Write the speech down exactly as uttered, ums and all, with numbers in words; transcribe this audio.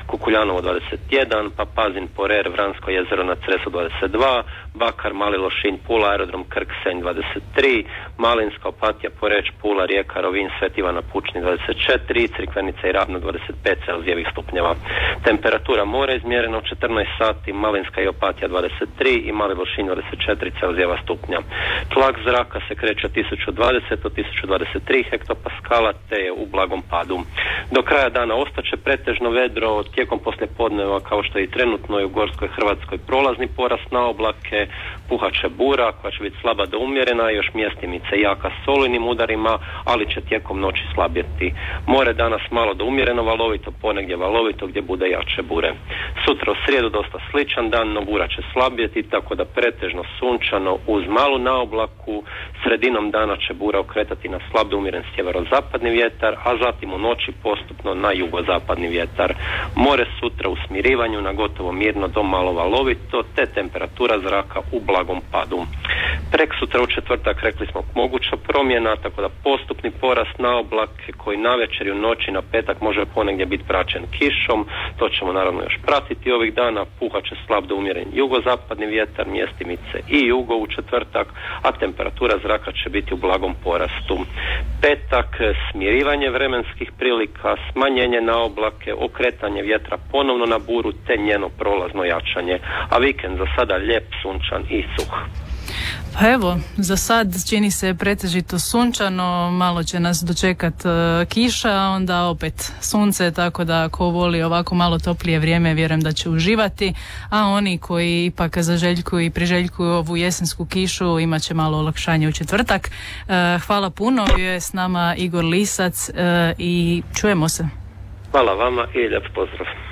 Kukuljanovo dvadeset jedan, pa Pazin, Porer, Vransko jezero na Cresu dvadeset dva, Bakar, Mali Lošinj, Pula, aerodrom Krk, Senj dvadeset tri, Malinska, Opatija, Poreč, Pula, Rijeka, Rovinj, Sveti Ivan na Pučni dvadeset četiri, Crikvenica i Ravno dvadeset pet celzijevih stupnjeva. Temperatura mora izmjerena u četrnaest sati, Malinska i Opatija dvadeset tri i Mali Lošinj dvadeset četiri celzijeva stupnja. Tlak zraka se kreće od tisuću dvadeset do tisuću dvadeset tri hektopaskala te je u blagom padu. Do kraja dana ostaće pretežno vedro, tijekom poslijepodneva kao što je i trenutno i u Gorskoj Hrvatskoj prolazni porast na oblake, puhaće bura koja će biti slaba do umjerena, još mjestimice jaka s olujnim udarima, ali će tijekom noći slabjeti. More danas malo do umjereno valovito, ponegdje valovito gdje bude jače bure. Sutra u srijedu dosta sličan dan, no bura će slabjeti, tako da pretežno sunčano uz malu naoblaku, sredinom dana će bura okretati na slab do umjeren sjeverozapadni vjetar, a zatim u noći postupno na jugozapadni vjetar. More sutra u smirivanju na gotovo mirno do malo valovito, te temperatura zraka u blagom padu. Prek sutra u četvrtak rekli smo moguća promjena, tako da postupni porast na oblake koji navečer i u noći na petak može ponegdje biti praćen kišom, to ćemo naravno još pratiti ovih dana, puhat će slab do umjeren jugozapadni vjetar, mjestimice i jugo u četvrtak, a temperatura zraka će biti u blagom porastu. Petak, smirivanje vremenskih prilika, smanjenje na oblake, okretanje vjetra ponovno na buru te njeno prolazno jačanje, a vikend za sada lijep, sunčan i suh. Pa evo, za sad čini se pretežito sunčano, malo će nas dočekat uh, kiša, onda opet sunce, tako da ako voli ovako malo toplije vrijeme, vjerujem da će uživati, a oni koji ipak zaželjkuju i priželjkuju ovu jesensku kišu, imat će malo olakšanje u četvrtak. Uh, hvala puno, bio je s nama Igor Lisac uh, i čujemo se. Hvala vama i lijep pozdrav.